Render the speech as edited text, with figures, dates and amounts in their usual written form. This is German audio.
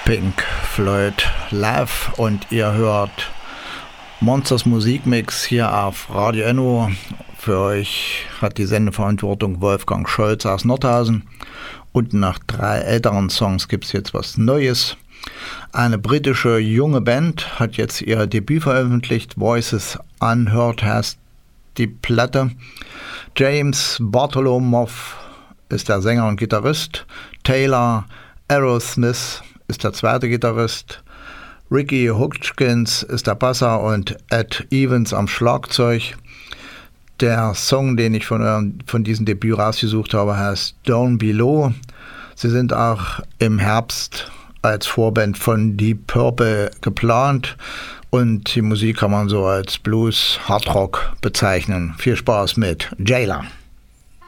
Pink Floyd live und ihr hört Monsters Musikmix hier auf Radio Enno. Für euch hat die Sendeverantwortung Wolfgang Scholz aus Nordhausen und nach 3 älteren Songs gibt es jetzt was Neues. Eine britische junge Band hat jetzt ihr Debüt veröffentlicht, Voices Unheard heißt die Platte. James Bartholomew ist der Sänger und Gitarrist, Taylor Aerosmith ist der zweite Gitarrist, Ricky Hutchins ist der Basser und Ed Evans am Schlagzeug. Der Song, den ich von diesem Debüt rausgesucht habe, heißt Down Below. Sie sind auch im Herbst als Vorband von Deep Purple geplant und die Musik kann man so als Blues Hardrock bezeichnen. Viel Spaß mit Jailer.